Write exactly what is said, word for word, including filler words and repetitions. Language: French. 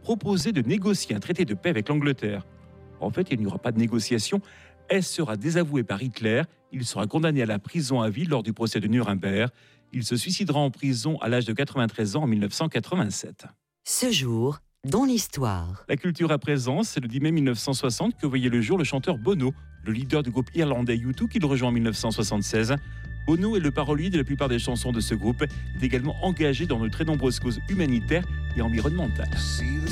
proposé de négocier un traité de paix avec l'Angleterre. En fait, il n'y aura pas de négociation. Elle sera désavouée par Hitler. Il sera condamné à la prison à vie lors du procès de Nuremberg. Il se suicidera en prison à l'âge de quatre-vingt-treize ans en mille neuf cent quatre-vingt-sept. Ce jour, dans l'histoire. La culture à présent, c'est le dix mai mille neuf cent soixante que voyait le jour le chanteur Bono, le leader du groupe irlandais U deux qu'il rejoint en mille neuf cent soixante-seize. Bono est le parolier de la plupart des chansons de ce groupe. Il est également engagé dans de très nombreuses causes humanitaires et environnementales.